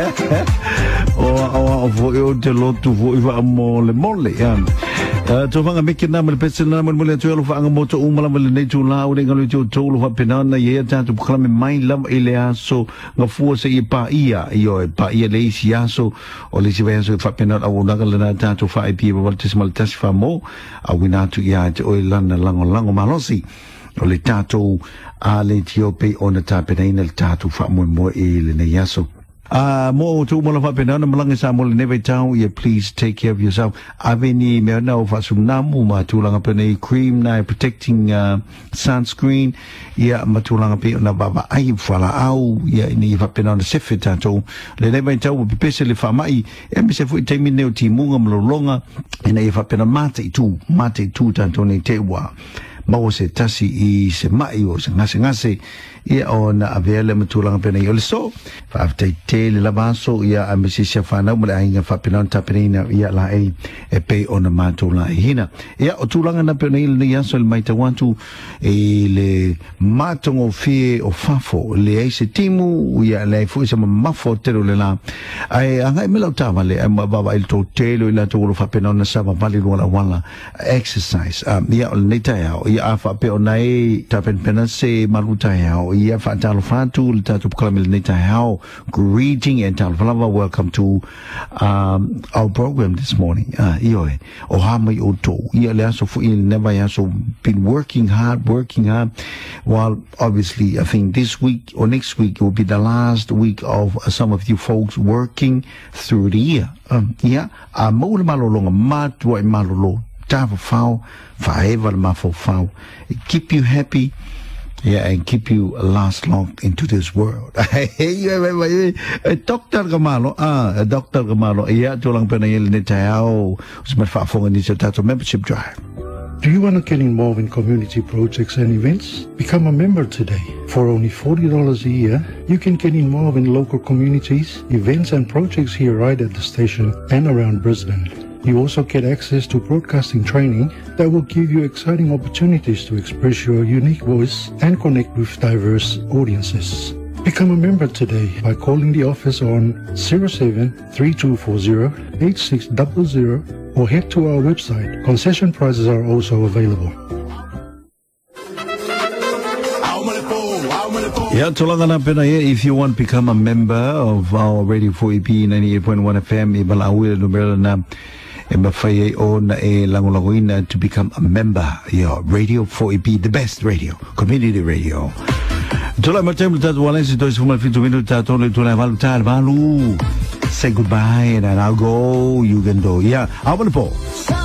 o vo te lotu vo iwa mole mole ya to vanga mekina me petse na mo le to lo vanga moto umala mo le nei tu la o le ngalo to lo va penana ye ta tu klame mai lam ile aso nga fu se I pa ia io pa ia le isi aso o le siwe aso fa penana o na le na ta tu fa IP vo tes mal tas fa mo a wina tu ia te o lana lango malosi o le tato a le tiope ona ta penana le tato fa mo le nei aso mo tu mo fa pena na malanga sa mo le neve tau ye please take care of yourself aveni me na fa sumnamu ma tu langa pena cream na protecting sunscreen ya ma tu langa pe na baba ai fala au ya ni fa pena na sefeta to le neve tau be pese le fa mai e me se fu te mi ne ti munga mo longa ina ye fa pena mate tu tanto ni te wa ma o se tasi I se mai o se ngase ia ona avele matulanga pena I le so fa te le labaso ia a misi se fana mo le ainga fa pena ta pena ia la e pe ona matula hina ia o tulanga na pena ile ia so le mai te wantu e le matongo fie o fafo le ai se timu ia le fu se mafo te le la ai anga me la tava le baba il to telo ila to fa pena na sa vale wala exercise ia o neta ia fa pe ona e ta pena se maluta ia fa talo fatu le tatu kalamil neta how greeting and talflava welcome to our program this morning ioe o hamai o to ia le aso fu il never yaso been working hard while obviously I think this week or next week will be the last week of some of you folks working through the year ia a mo malolonga matwa malolo tava fau faeva mafo fau keep you happy. Yeah, and keep you last long into this world. Dr. Gamalo, Dr. Gamalo, yeah, tulang penayel ni tayo, usmatfafong ni sa tato membership drive. Do you want to get involved in community projects and events? Become a member today. For only $40 a year, you can get involved in local communities, events and projects here right at the station and around Brisbane. You also get access to broadcasting training that will give you exciting opportunities to express your unique voice and connect with diverse audiences. Become a member today by calling the office on 07-3240-8600 or head to our website. Concession prices are also available. Yeah, tulangana pena if you want to become a member of our Radio 4EP 98.1 FM, ibalawi numero na Mafai on a langolangoina to become a member. Yeah, Radio 4EP, the best radio, community radio. Tula matem tatu walensi dois fumal fitu minu tatu le tula valu. Say goodbye and I'll go. You can go. Yeah, I will po.